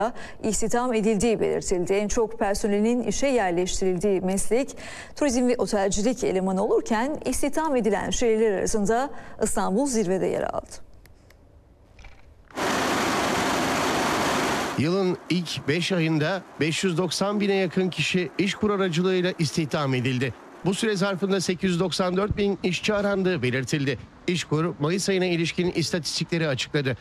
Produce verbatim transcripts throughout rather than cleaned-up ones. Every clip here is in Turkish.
İstihdam edildiği belirtildi. En çok personelin işe yerleştirildiği meslek turizm ve otelcilik elemanı olurken istihdam edilen şehirler arasında İstanbul zirvede yer aldı. Yılın ilk beş ayında beş yüz doksan bine yakın kişi İşkur aracılığıyla istihdam edildi. Bu süre zarfında sekiz yüz doksan dört bin işçi arandığı belirtildi. İşkur, Mayıs ayına ilişkin istatistikleri açıkladı.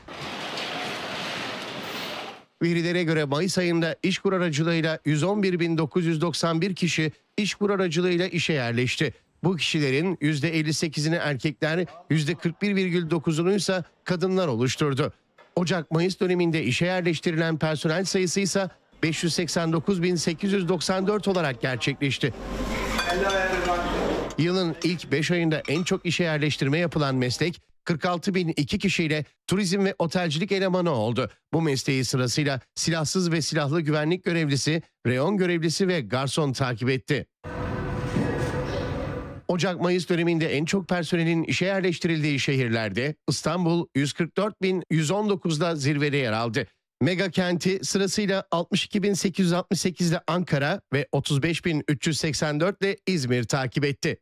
Verilere göre Mayıs ayında İşkur aracılığıyla yüz on bir bin dokuz yüz doksan bir kişi İşkur aracılığıyla işe yerleşti. Bu kişilerin yüzde elli sekizini erkekler, yüzde kırk bir virgül dokuzunu ise kadınlar oluşturdu. Ocak-Mayıs döneminde işe yerleştirilen personel sayısı ise beş yüz seksen dokuz bin sekiz yüz doksan dört olarak gerçekleşti. Yılın ilk beş ayında en çok işe yerleştirme yapılan meslek kırk altı bin iki kişiyle turizm ve otelcilik elemanı oldu. Bu mesleği sırasıyla silahsız ve silahlı güvenlik görevlisi, reyon görevlisi ve garson takip etti. Ocak-Mayıs döneminde en çok personelin işe yerleştirildiği şehirlerde İstanbul yüz kırk dört bin yüz on dokuzda zirvede yer aldı. Mega kenti sırasıyla altmış iki bin sekiz yüz altmış sekizde Ankara ve otuz beş bin üç yüz seksen dörtte İzmir takip etti.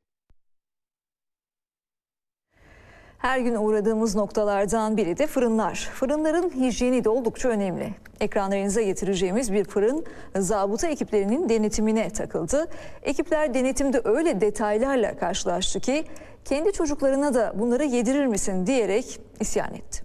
Her gün uğradığımız noktalardan biri de fırınlar. Fırınların hijyeni de oldukça önemli. Ekranlarınıza getireceğimiz bir fırın zabıta ekiplerinin denetimine takıldı. Ekipler denetimde öyle detaylarla karşılaştı ki kendi çocuklarına da bunları yedirir misin diyerek isyan etti.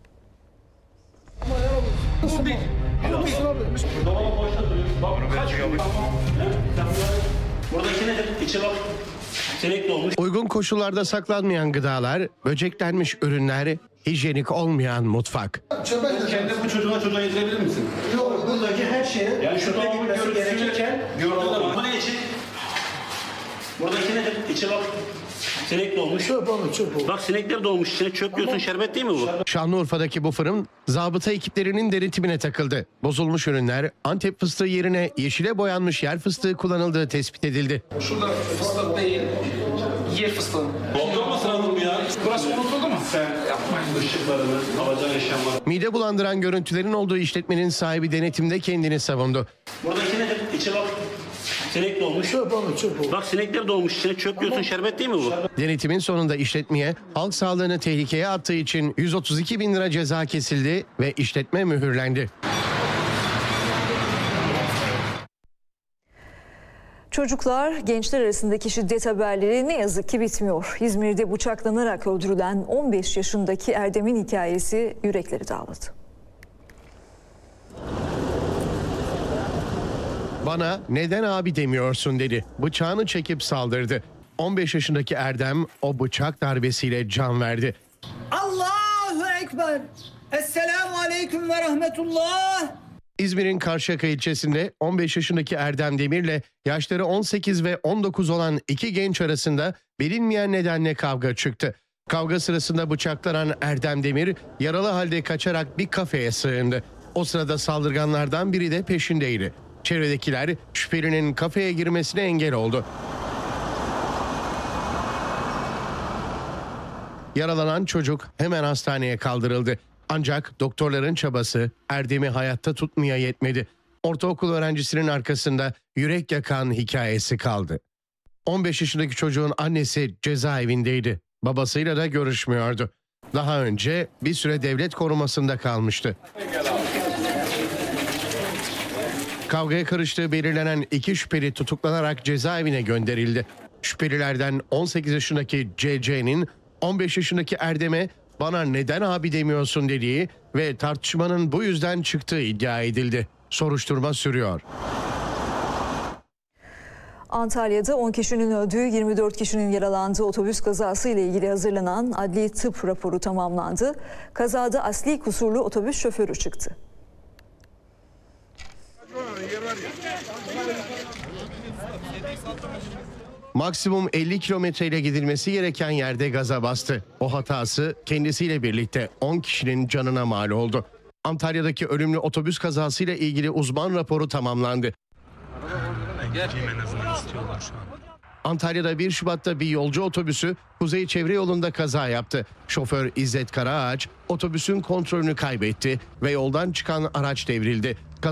Buradaki nedir? İçi bak. Sinek dolmuş. Uygun koşullarda saklanmayan gıdalar, böceklenmiş ürünler, hijyenik olmayan mutfak. Kendi bu çocuğuna çocuğa yedirebilir misin? Yok, buradaki her şeyin yani şu çöpe dolabın gitmesi gerekirken gördüler mi? Bu ne için? Buradaki nedir? İçi bak. Sinek dolmuş. çöp olur, çöp olur. Bak sinekler dolmuş. İçine çöp diyorsun, şerbet değil mi bu? Şanlıurfa'daki bu fırın zabıta ekiplerinin denetimine takıldı. Bozulmuş ürünler, Antep fıstığı yerine yeşile boyanmış yer fıstığı kullanıldığı tespit edildi. Şurada fıstık değil, yer fıstığı. Doldurmasın hanım ya. Burası unutuldu mu? Sen yapmayın ışıklarını, alacağın eşyaları. Mide bulandıran görüntülerin olduğu işletmenin sahibi denetimde kendini savundu. Buradaki nedir? İçi bak. Sinek dolmuş. Çöp olur, çöp olur. Bak sinekler dolmuş. İçine çöp diyorsun, şerbet değil mi bu? Denetimin sonunda işletmeye halk sağlığını tehlikeye attığı için yüz otuz iki bin lira ceza kesildi ve işletme mühürlendi. Çocuklar, gençler arasındaki şiddet haberleri ne yazık ki bitmiyor. İzmir'de bıçaklanarak öldürülen on beş yaşındaki Erdem'in hikayesi yürekleri dağladı. Bana neden abi demiyorsun dedi. Bıçağını çekip saldırdı. on beş yaşındaki Erdem o bıçak darbesiyle can verdi. Allahu Ekber. Esselamu Aleyküm ve Rahmetullah. İzmir'in Karşıyaka ilçesinde on beş yaşındaki Erdem Demir'le yaşları on sekiz ve on dokuz olan iki genç arasında bilinmeyen nedenle kavga çıktı. Kavga sırasında bıçaklanan Erdem Demir yaralı halde kaçarak bir kafeye sığındı. O sırada saldırganlardan biri de peşindeydi. Çevredekiler şüphelinin kafeye girmesine engel oldu. Yaralanan çocuk hemen hastaneye kaldırıldı. Ancak doktorların çabası Erdem'i hayatta tutmaya yetmedi. Ortaokul öğrencisinin arkasında yürek yakan hikayesi kaldı. on beş yaşındaki çocuğun annesi cezaevindeydi. Babasıyla da görüşmüyordu. Daha önce bir süre devlet korumasında kalmıştı. Kavgaya karıştığı belirlenen iki şüpheli tutuklanarak cezaevine gönderildi. Şüphelilerden on sekiz yaşındaki C C'nin on beş yaşındaki Erdem'e bana neden abi demiyorsun dediği ve tartışmanın bu yüzden çıktığı iddia edildi. Soruşturma sürüyor. Antalya'da on kişinin öldüğü, yirmi dört kişinin yaralandığı otobüs kazası ile ilgili hazırlanan adli tıp raporu tamamlandı. Kazada asli kusurlu otobüs şoförü çıktı. Maksimum elli kilometre ile gidilmesi gereken yerde gaza bastı. O hatası kendisiyle birlikte on kişinin canına mal oldu. Antalya'daki ölümlü otobüs kazasıyla ilgili uzman raporu tamamlandı. Antalya'da bir Şubat'ta bir yolcu otobüsü Kuzey Çevre Yolu'nda kaza yaptı. Şoför İzzet Karaağaç otobüsün kontrolünü kaybetti ve yoldan çıkan araç devrildi.